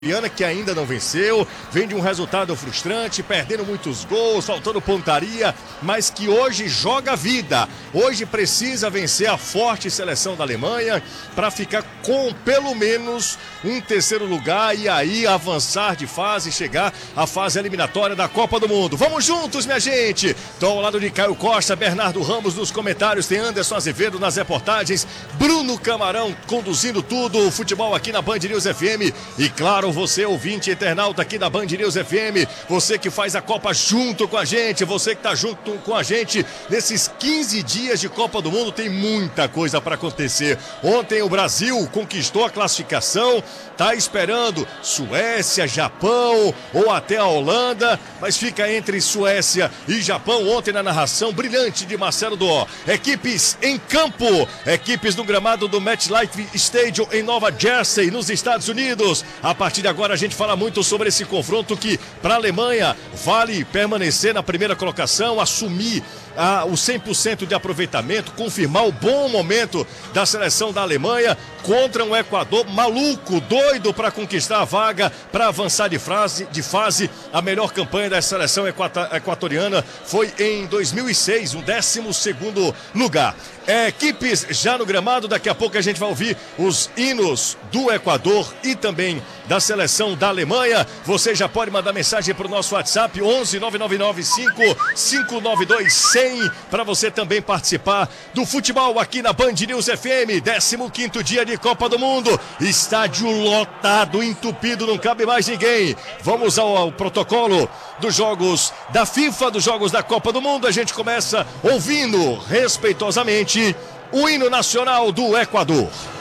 Que ainda não venceu, vem de um resultado frustrante, perdendo muitos gols, faltando pontaria, mas que hoje joga vida. Hoje precisa vencer a forte seleção da Alemanha para ficar com pelo menos um terceiro lugar e aí avançar de fase, chegar à fase eliminatória da Copa do Mundo. Vamos juntos, minha gente! Estou ao lado de Caio Costa, Bernardo Ramos nos comentários, tem Anderson Azevedo nas reportagens, Bruno Camarão conduzindo tudo, o futebol aqui na Band News FM e claro, você ouvinte internauta aqui da Band News FM, você que faz a Copa junto com a gente, você que está junto com a gente nesses 15 dias de Copa do Mundo, tem muita coisa para acontecer. Ontem o Brasil conquistou a classificação, está esperando Suécia, Japão ou até a Holanda, mas fica entre Suécia e Japão. Ontem na narração brilhante de Marcelo Duó, equipes em campo, equipes no gramado do MetLife Stadium em Nova Jersey, nos Estados Unidos. A partir de agora a gente fala muito sobre esse confronto que para a Alemanha vale permanecer na primeira colocação, assumir o 100% de aproveitamento, confirmar o bom momento da seleção da Alemanha contra um Equador maluco, doido para conquistar a vaga, para avançar de fase. A melhor campanha da seleção equatoriana foi em 2006, um 12º lugar. Equipes já no gramado, daqui a pouco a gente vai ouvir os hinos do Equador e também da seleção da Alemanha. Você já pode mandar mensagem para o nosso WhatsApp 11 9995 592 100 para você também participar do futebol aqui na Band News FM. 15º dia de Copa do Mundo, estádio lotado, entupido, não cabe mais ninguém. Vamos ao protocolo dos jogos da FIFA, dos jogos da Copa do Mundo. A gente começa ouvindo respeitosamente o hino nacional do Equador.